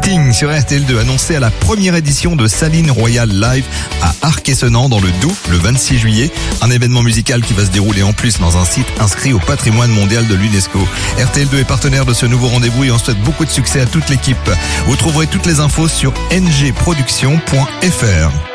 Sting sur RTL2, annoncé à la première édition de Saline Royal Live à Arc-et-Senans dans le Doubs le 26 juillet. Un événement musical qui va se dérouler en plus dans un site inscrit au patrimoine mondial de l'UNESCO. RTL2 est partenaire de ce nouveau rendez-vous et on souhaite beaucoup de succès à toute l'équipe. Vous trouverez toutes les infos sur ngproduction.fr.